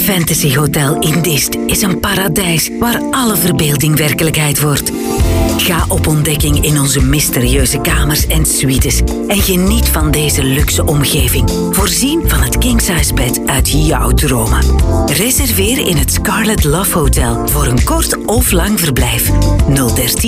Fantasy Hotel in Diest is een paradijs waar alle verbeelding werkelijkheid wordt. Ga op ontdekking in onze mysterieuze kamers en suites en geniet van deze luxe omgeving. Voorzien van het king-size bed uit jouw dromen. Reserveer in het Scarlet Love Hotel voor een kort of lang verblijf. 013